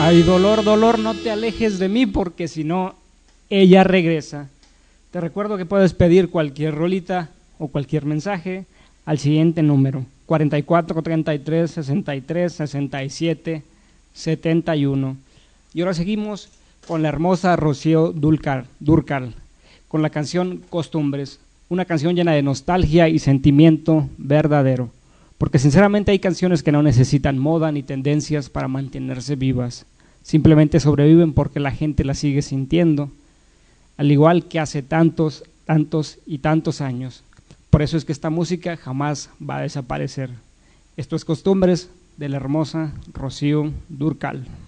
Ay, dolor, dolor, no te alejes de mí porque si no, ella regresa. Te recuerdo que puedes pedir cualquier rolita o cualquier mensaje al siguiente número: 44 33 63 67 71. Y ahora seguimos con la hermosa Rocío Dúrcal, con la canción Costumbres, una canción llena de nostalgia y sentimiento verdadero, porque sinceramente hay canciones que no necesitan moda ni tendencias para mantenerse vivas, simplemente sobreviven porque la gente las sigue sintiendo, al igual que hace tantos, tantos y tantos años. Por eso es que esta música jamás va a desaparecer. Esto es Costumbres de la hermosa Rocío Dúrcal.